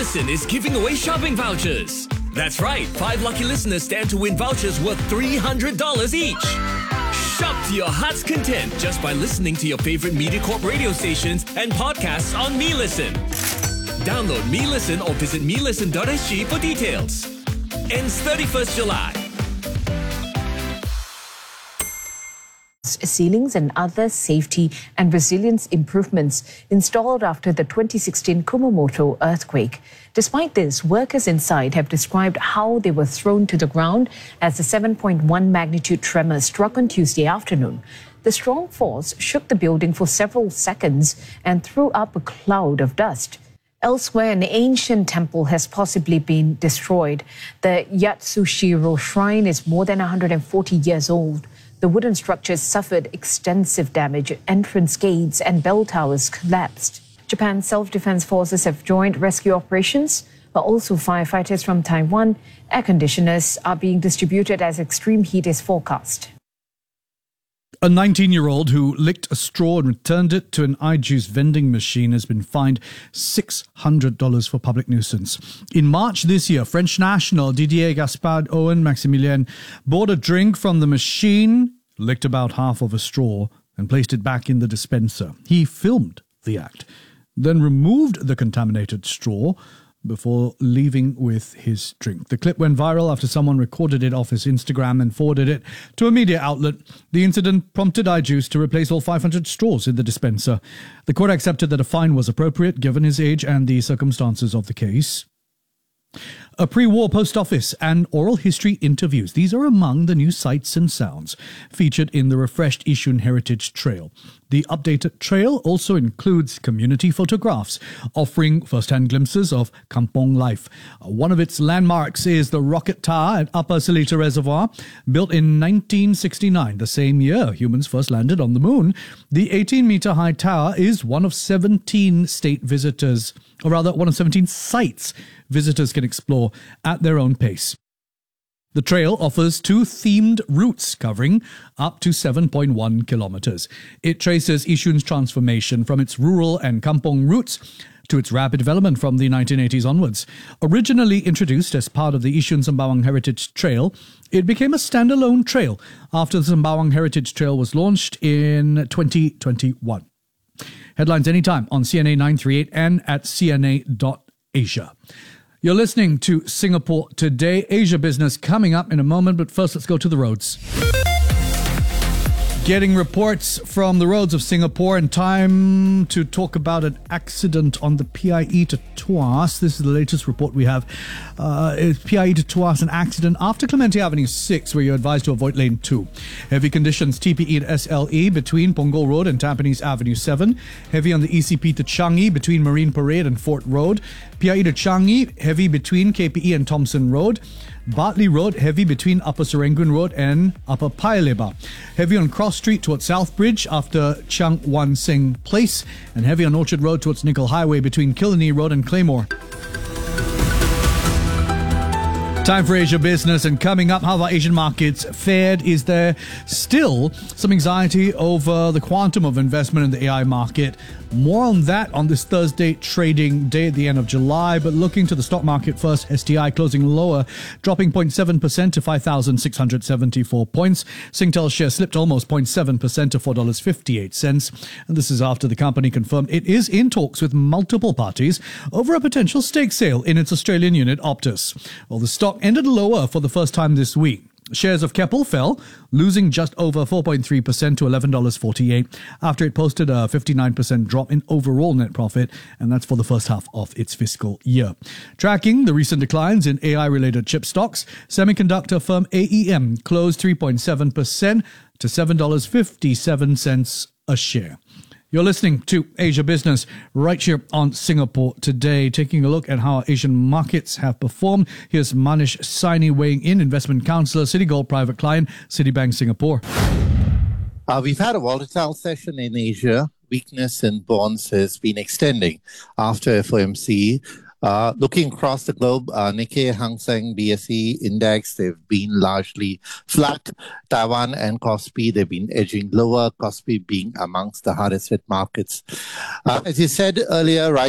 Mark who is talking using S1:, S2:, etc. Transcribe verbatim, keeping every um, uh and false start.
S1: Listen is giving away shopping vouchers. That's right, five lucky listeners stand to win vouchers worth three hundred dollars each. Shop to your heart's content just by listening to your favorite MediaCorp radio stations and podcasts on MeListen. Download MeListen or visit me listen dot s g for details. Ends thirty-first July.
S2: Ceilings and other safety and resilience improvements installed after the twenty sixteen Kumamoto earthquake. Despite this, workers inside have described how they were thrown to the ground as the seven point one magnitude tremor struck on Tuesday afternoon. The strong force shook the building for several seconds and threw up a cloud of dust. Elsewhere, an ancient temple has possibly been destroyed. The Yatsushiro Shrine is more than one hundred forty years old. The wooden structures suffered extensive damage. Entrance gates and bell towers collapsed. Japan's self-defense forces have joined rescue operations, but also firefighters from Taiwan. Air conditioners are being distributed as extreme heat is forecast.
S3: A nineteen-year-old who licked a straw and returned it to an iJuice vending machine has been fined six hundred dollars for public nuisance. In March this year, French national Didier Gaspard Owen Maximilien bought a drink from the machine, licked about half of a straw, and placed it back in the dispenser. He filmed the act, then removed the contaminated straw before leaving with his drink. The clip went viral after someone recorded it off his Instagram and forwarded it to a media outlet. The incident prompted iJuice to replace all five hundred straws in the dispenser. The court accepted that a fine was appropriate given his age and the circumstances of the case. A pre-war post office and oral history interviews. These are among the new sights and sounds featured in the refreshed Yishun Heritage Trail. The updated trail also includes community photographs, offering first-hand glimpses of kampong life. One of its landmarks is the Rocket Tower at Upper Seletar Reservoir, built in nineteen sixty-nine, the same year humans first landed on the moon. The eighteen-meter high tower is one of seventeen state visitors, or rather one of seventeen sites visitors can explore at their own pace. The trail offers two themed routes covering up to seven point one kilometers. It traces Yishun's transformation from its rural and kampong roots to its rapid development from the nineteen eighties onwards. Originally introduced as part of the Yishun Sembawang Heritage Trail, it became a standalone trail after the Sembawang Heritage Trail was launched in twenty twenty-one. Headlines anytime on C N A nine thirty-eight and at c n a dot asia. You're listening to Singapore Today. Asia Business coming up in a moment, but first let's go to the roads. Getting reports from the roads of Singapore, and time to talk about an accident on the P I E to Tuas. This is the latest report we have. Uh, it's P I E to Tuas, an accident after Clementi Avenue six, where you're advised to avoid lane two. Heavy conditions T P E to S L E between Punggol Road and Tampines Avenue seven. Heavy on the E C P to Changi between Marine Parade and Fort Road. P I E to Changi, heavy between K P E and Thomson Road. Bartley Road, heavy between Upper Serangoon Road and Upper Paya Lebar. Heavy on Cross Street towards Southbridge after Chiang Wan Seng Place. And heavy on Orchard Road towards Nickel Highway between Killarney Road and Claymore. Time for Asia Business, and coming up, how have our Asian markets fared? Is there still some anxiety over the quantum of investment in the A I market? More on that on this Thursday trading day at the end of July. But looking to the stock market first, S T I closing lower, dropping zero point seven percent to five thousand six hundred seventy-four points. Singtel share slipped almost zero point seven percent to four dollars and fifty-eight cents. And this is after the company confirmed it is in talks with multiple parties over a potential stake sale in its Australian unit Optus. Well, the stock ended lower for the first time this week. Shares of Keppel fell, losing just over four point three percent to eleven dollars and forty-eight cents after it posted a fifty-nine percent drop in overall net profit, and that's for the first half of its fiscal year. Tracking the recent declines in A I-related chip stocks, semiconductor firm A E M closed three point seven percent to seven dollars and fifty-seven cents a share. You're listening to Asia Business right here on Singapore Today, taking a look at how Asian markets have performed. Here's Manish Saini weighing in, investment counselor, Citigold Private Client, Citibank Singapore.
S4: Uh, we've had a volatile session in Asia. Weakness in bonds has been extending after F O M C. Uh, looking across the globe, uh, Nikkei, Hang Seng, B S E index, they've been largely flat. Taiwan and Kospi, they've been edging lower, Kospi being amongst the hardest hit markets. Uh, as you said earlier, right?